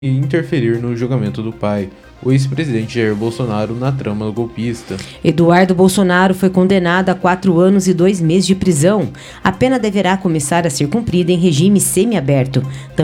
e interferir no julgamento do pai, o ex-presidente Jair Bolsonaro, na trama golpista. Eduardo Bolsonaro foi condenado a 4 anos e 2 meses de prisão. A pena deverá começar a ser cumprida em regime semiaberto.